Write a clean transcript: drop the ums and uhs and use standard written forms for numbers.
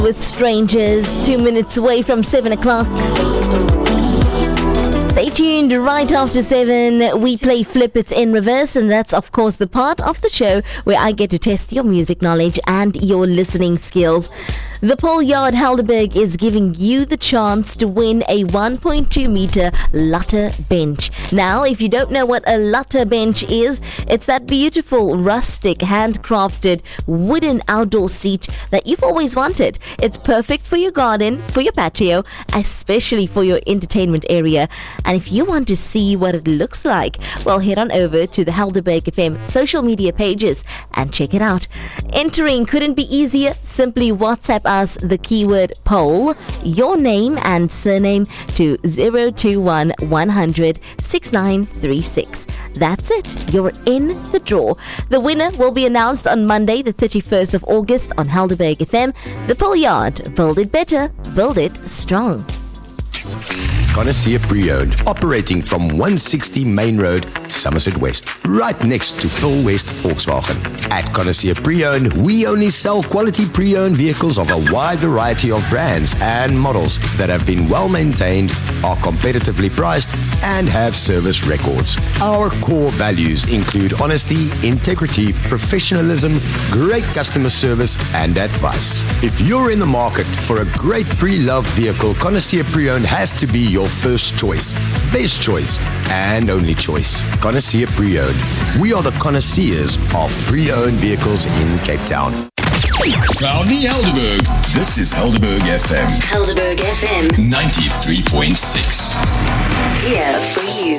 with Strangers, 2 minutes away from 7 o'clock. Stay tuned. Right after 7, we play Flip It in Reverse, and that's of course the part of the show where I get to test your music knowledge and your listening skills. The Paul Yard Helderberg is giving you the chance to win a 1.2 meter Lutter bench. Now, if you don't know what a Lutter bench is, it's that beautiful, rustic, handcrafted wooden outdoor seat that you've always wanted. It's perfect for your garden, for your patio, especially for your entertainment area. And if you want to see what it looks like, well, head on over to the Helderberg FM social media pages and check it out. Entering couldn't be easier. Simply WhatsApp us the keyword poll, your name and surname to 021 100 6936. That's it. You're in the draw. The winner will be announced on Monday, the 31st of August on Helderberg FM. The Paul Yard. Build it better. Build it strong. Connoisseur Pre-Owned, operating from 160 Main Road, Somerset West, right next to Phil West Volkswagen. At Connoisseur Pre-Owned, we only sell quality pre-owned vehicles of a wide variety of brands and models that have been well maintained, are competitively priced, and have service records. Our core values include honesty, integrity, professionalism, great customer service, and advice. If you're in the market for a great pre-loved vehicle, Connoisseur Pre-Owned has to be your first choice, best choice, and only choice. Connoisseur Pre-Owned. We are the connoisseurs of pre-owned vehicles in Cape Town. Proudly Helderberg. This is Helderberg FM. Helderberg FM 93.6. Here for you.